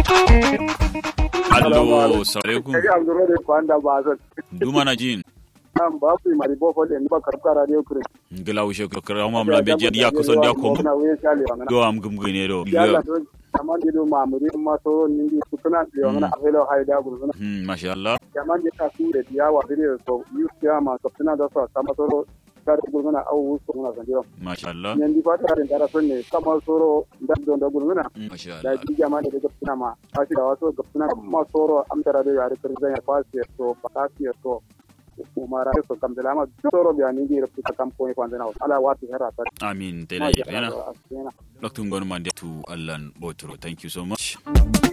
Allo, assalamu alaikum. Kai Abdurrahman Kwanda Bazan. Duma na jin. An ba ku mari bo fole ni ba karka radio kure. Ngila ushe kra ma mla beje ya ko son dia ko. Na we shale ngana. Do am gum gine do. Yalla do taman di do mamuri ma so nindi sukuna yo ngana afelo haida guruna. Masha Allah. Taman di ka sure dia wa dire so yusiya ma sukuna do so sama so kar guruna au so ngana sandio. Masha Allah. Nindi fata da dara sonne sama soro ndan do guruna. Masha Da Allah. di jama da guruna ma. Ashi da waso guruna ma soro am tara do yare kirzan ya fasi so patati so. Umara so kam dala ma soro bi ani di rapu kam ko e kwandana ala wati hera ta. Amin. Tele yana. Dr. Ngonu Mande to Allah Botro. Thank you so much.